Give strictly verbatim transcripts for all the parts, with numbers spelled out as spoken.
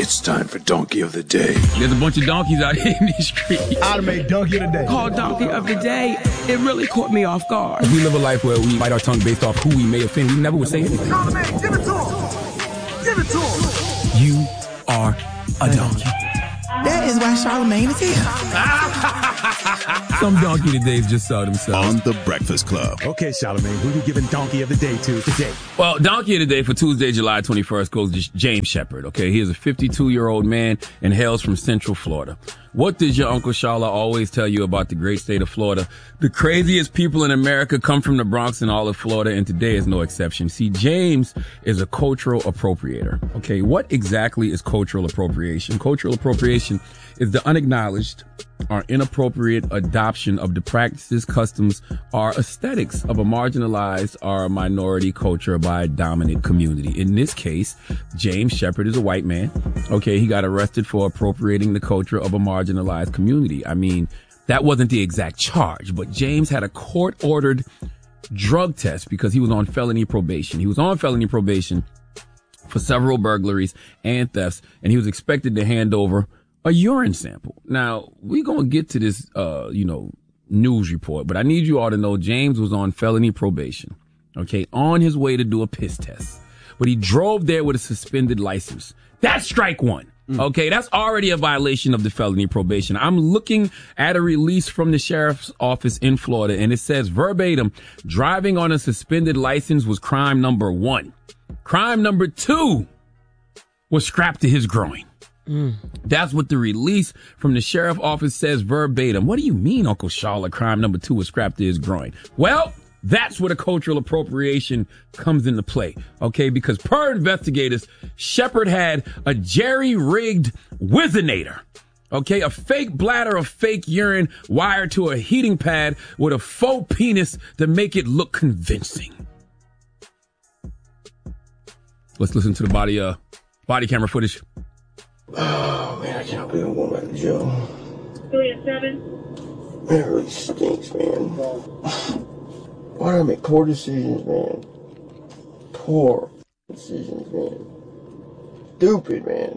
It's time for Donkey of the Day. There's a bunch of donkeys out here in these streets. I'd have made Donkey of the Day. Called Donkey of the Day. It really caught me off guard. We live a life where we bite our tongue based off who we may offend. We never would say anything. Charlamagne, give it to him. Give it to him. You are a donkey. That is why Charlamagne is here. Some donkey todays just saw themselves. On The Breakfast Club. Okay, Charlamagne, who you giving Donkey of the Day to today? Well, donkey of the day for Tuesday, July twenty-first goes to James Shepard. Okay, he is a fifty-two-year-old man and hails from Central Florida. What does your Uncle Shala always tell you about the great state of Florida? The craziest people in America come from the Bronx and all of Florida, and today is no exception. See, James is a cultural appropriator. Okay, what exactly is cultural appropriation? Cultural appropriation is the unacknowledged or inappropriate adoption of the practices, customs, or aesthetics of a marginalized or a minority culture by a dominant community. In this case, James Shepard is a white man. Okay, he got arrested for appropriating the culture of a marginalized community. I mean, that wasn't the exact charge, but James had a court-ordered drug test because he was on felony probation. He was on felony probation for several burglaries and thefts, and he was expected to hand over a urine sample. Now, we're going to get to this, uh, you know, news report, but I need you all to know James was on felony probation, okay, on his way to do a piss test. But he drove there with a suspended license. That's strike one. Okay, that's already a violation of the felony probation. I'm looking at a release from the sheriff's office in Florida, and it says verbatim, driving on a suspended license was crime number one. Crime number two was strapped to his groin. Mm. That's what the release from the sheriff's office says verbatim. What do you mean, Uncle Shala, crime number two was strapped to his groin? Well, that's where the cultural appropriation comes into play, okay? Because per investigators, Shepard had a jerry-rigged Whizzinator, okay? A fake bladder of fake urine wired to a heating pad with a faux penis to make it look convincing. Let's listen to the body, uh, body camera footage. Oh, man, I can't believe I'm going back to jail. Three and seven. Man, it really stinks, man. Why do I make poor decisions, man? Poor decisions, man. Stupid, man.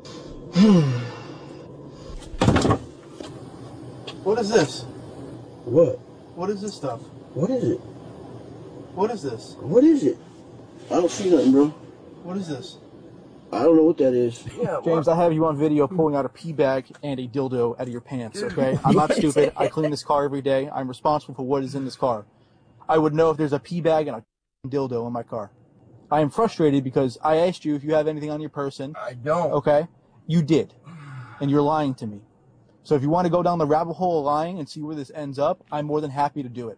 What is this? What? What is this stuff? What is it? What is this? What is it? I don't see nothing, bro. What is this? I don't know what that is. Yeah, James, I have you on video pulling out a pee bag and a dildo out of your pants, okay? I'm not stupid. I clean this car every day. I'm responsible for what is in this car. I would know if there's a pee bag and a dildo in my car. I am frustrated because I asked you if you have anything on your person. I don't. Okay? You did. And you're lying to me. So if you want to go down the rabbit hole of lying and see where this ends up, I'm more than happy to do it.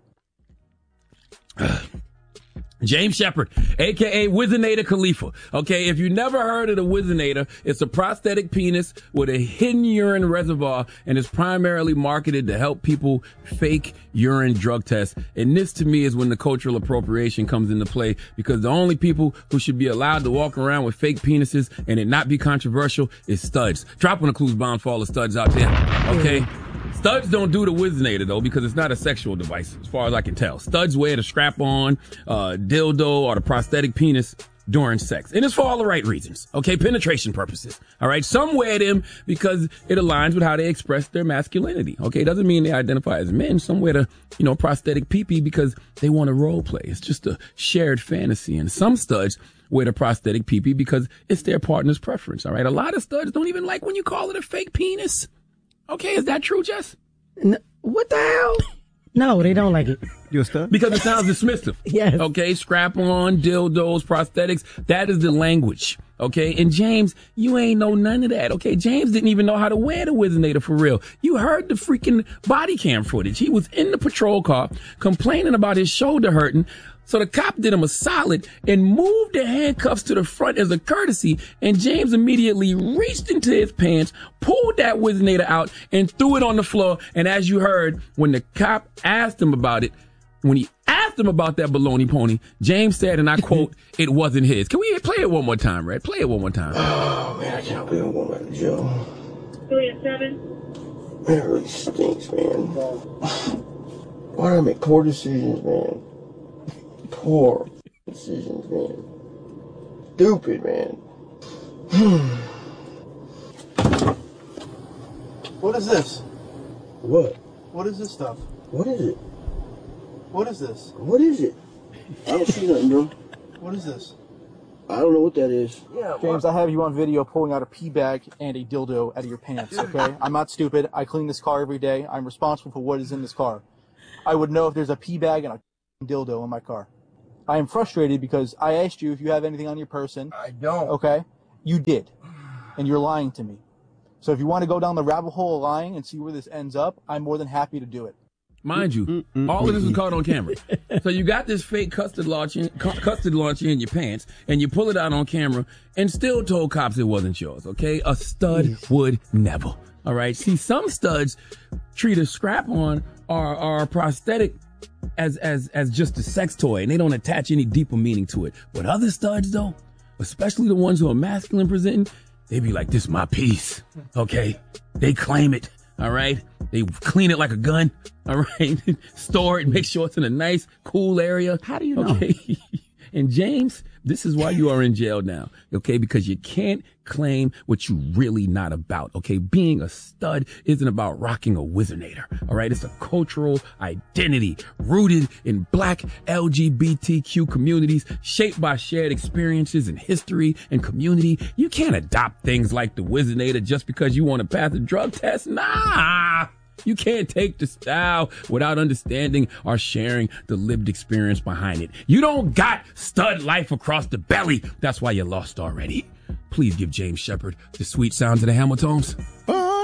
James Shepard, a k a. Whizzinator Khalifa. Okay, if you never heard of the Whizzinator, it's a prosthetic penis with a hidden urine reservoir and is primarily marketed to help people fake urine drug tests. And this, to me, is when the cultural appropriation comes into play, because the only people who should be allowed to walk around with fake penises and it not be controversial is studs. Drop on the clues bound for all the studs out there, okay? Studs don't do the Whizzinator, though, because it's not a sexual device, as far as I can tell. Studs wear the strap-on, uh, dildo, or the prosthetic penis during sex. And it's for all the right reasons, okay? Penetration purposes, all right? Some wear them because it aligns with how they express their masculinity, okay? It doesn't mean they identify as men. Some wear the, you know, prosthetic pee-pee because they want to role play. It's just a shared fantasy. And some studs wear the prosthetic pee-pee because it's their partner's preference, all right? A lot of studs don't even like when you call it a fake penis. Okay, is that true, Jess? No, what the hell? No, they don't like it. You a stud? Because it sounds dismissive. Yes. Okay, strap on, dildos, prosthetics. That is the language. Okay, and James, you ain't know none of that. Okay, James didn't even know how to wear the Whizzinator for real. You heard the freaking body cam footage. He was in the patrol car complaining about his shoulder hurting. So the cop did him a solid and moved the handcuffs to the front as a courtesy, and James immediately reached into his pants, pulled that Whizzinator out, and threw it on the floor. And as you heard, when the cop asked him about it, when he asked him about that baloney pony, James said, and I quote, it wasn't his. Can we play it one more time, Red? Play it one more time. Oh, man, I can't believe I'm going back to jail. Three and seven. Man, it really stinks, man. Why do I make poor decisions, man? Poor decisions, man. Stupid, man. What is this? What? What is this stuff? What is it? What is this? What is it? I don't see nothing, bro. What is this? I don't know what that is. Yeah, James, I have you on video pulling out a pee bag and a dildo out of your pants, okay? I'm not stupid. I clean this car every day. I'm responsible for what is in this car. I would know if there's a pee bag and a dildo in my car. I am frustrated because I asked you if you have anything on your person. I don't. Okay? You did. And you're lying to me. So if you want to go down the rabbit hole of lying and see where this ends up, I'm more than happy to do it. Mind you, all of this was caught on camera. So you got this fake custard launch in, cu- custard launcher in your pants, and you pull it out on camera, and still told cops it wasn't yours. Okay, a stud would never. All right. See, some studs treat a strap-on or, or a prosthetic as as as just a sex toy, and they don't attach any deeper meaning to it. But other studs, though, especially the ones who are masculine presenting, they be like, "This is my piece." Okay, they claim it. All right. They clean it like a gun. All right. Store it. Make sure it's in a nice, cool area. How do you know? Okay. And James, this is why you are in jail now. Okay. Because you can't claim what you really not about. Okay. Being a stud isn't about rocking a Wizinator. All right. It's a cultural identity rooted in black L G B T Q communities, shaped by shared experiences and history and community. You can't adopt things like the Wizinator just because you want to pass a drug test. Nah. You can't take the style without understanding or sharing the lived experience behind it. You don't got stud life across the belly. That's why you lost already. Please give James Shepard the sweet sounds of the Hamiltones.